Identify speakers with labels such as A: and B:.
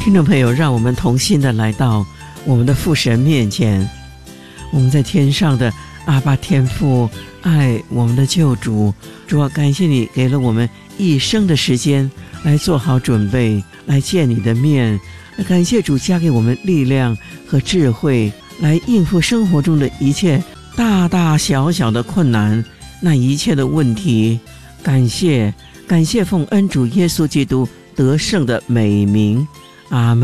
A: 听众朋友，让我们同心的来到我们的父神面前。我们在天上的阿爸天父，爱我们的救主，主啊，感谢你给了我们一生的时间来做好准备，来见你的面。感谢主加给我们力量和智慧，来应付生活中的一切大大小小的困难，那一切的问题。感谢奉恩主耶稣基督得胜的美名，阿们。